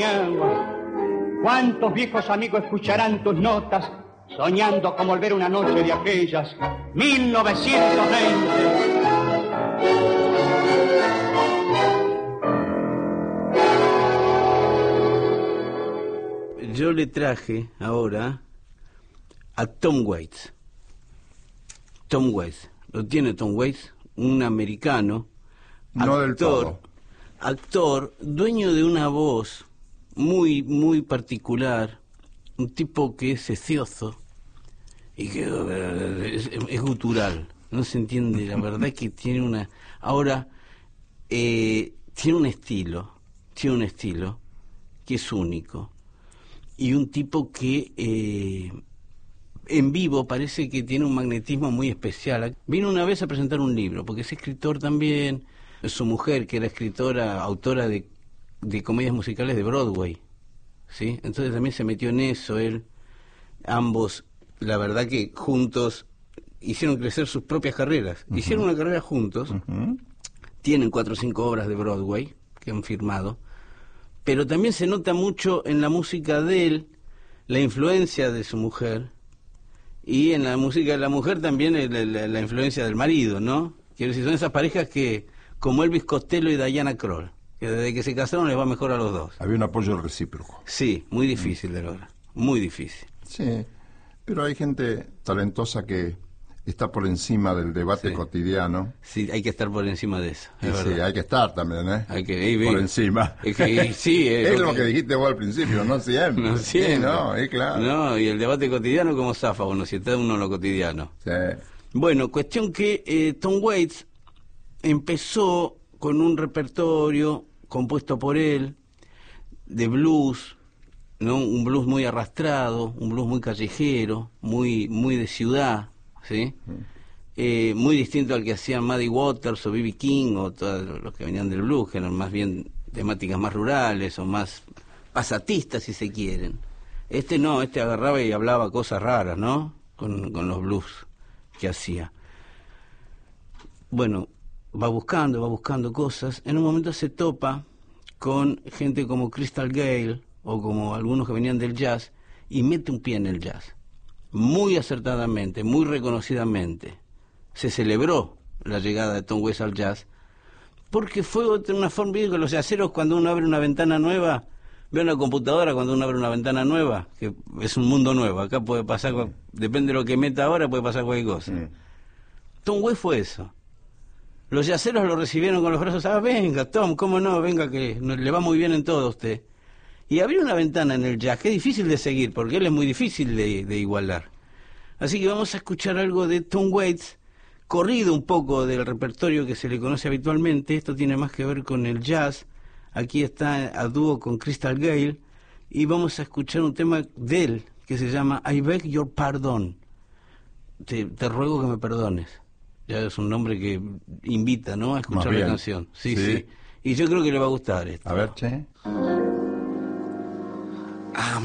soñaba. ¿Cuántos viejos amigos escucharán tus notas, soñando con volver una noche de aquellas 1920? Yo le traje ahora a Tom Waits. Tom Waits, ¿lo tiene Tom Waits? Un americano, no del todo. Actor, dueño de una voz muy, muy particular, un tipo que es cecioso y que es gutural, no se entiende, la verdad es que tiene una... Ahora, tiene un estilo que es único, y un tipo que en vivo parece que tiene un magnetismo muy especial. Vino una vez a presentar un libro, porque es escritor también, su mujer, que era escritora, autora de comedias musicales de Broadway, ¿sí? Entonces también se metió en eso él. Ambos, la verdad que juntos hicieron crecer sus propias carreras. Uh-huh. Hicieron una carrera juntos. Uh-huh. Tienen 4 o 5 obras de Broadway que han firmado. Pero también se nota mucho en la música de él la influencia de su mujer, y en la música de la mujer también la influencia del marido, ¿no? Quiero decir, son esas parejas que, como Elvis Costello y Diana Krall, que desde que se casaron les va mejor a los dos. Había un apoyo recíproco. Sí, muy difícil de lograr, muy difícil. Sí, pero hay gente talentosa que está por encima del debate cotidiano. Sí, hay que estar por encima de eso. Sí, hay que estar también, ¿eh? Hay que por encima. Sí, es lo que dijiste vos al principio, no siempre. No siempre. Sí, no, es claro. No, y el debate cotidiano, ¿cómo zafa uno? Si está uno en lo cotidiano. Sí. Bueno, cuestión que Tom Waits empezó con un repertorio compuesto por él de blues, ¿no? Un blues muy arrastrado, un blues muy callejero, muy de ciudad, ¿sí? Muy distinto al que hacían Muddy Waters o B.B. King o todos los que venían del blues, que eran más bien temáticas más rurales o más pasatistas, si se quieren. Este agarraba y hablaba cosas raras, ¿no? Con los blues que hacía. Bueno, va buscando cosas. En un momento se topa con gente como Crystal Gayle o como algunos que venían del jazz, y mete un pie en el jazz. Muy acertadamente, muy reconocidamente. Se celebró la llegada de Tom Waits al jazz, porque fue una forma de que los jazzeros, cuando uno abre una ventana nueva, ve una computadora cuando uno abre una ventana nueva, que es un mundo nuevo. Acá puede pasar, depende de lo que meta ahora, puede pasar cualquier cosa. Tom Waits fue eso. Los jazzeros lo recibieron con los brazos, venga Tom, cómo no, venga que le va muy bien en todo a usted. Y abrió una ventana en el jazz que es difícil de seguir, porque él es muy difícil de igualar. Así que vamos a escuchar algo de Tom Waits, corrido un poco del repertorio que se le conoce habitualmente. Esto tiene más que ver con el jazz. Aquí está a dúo con Crystal Gayle, y vamos a escuchar un tema de él que se llama I Beg Your Pardon. Te ruego que me perdones. Ya es un nombre que invita, ¿no?, a escuchar la canción. Sí. Y yo creo que le va a gustar esto. A ver, che.